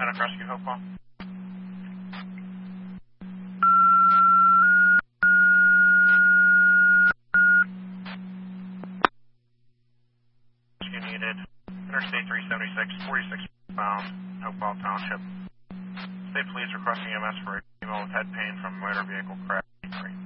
Medic Rescue Hopewell. Rescue needed. Interstate 376, 46 bound, Hopewell Township. State Police requesting EMS for a female with head pain from motor vehicle crash.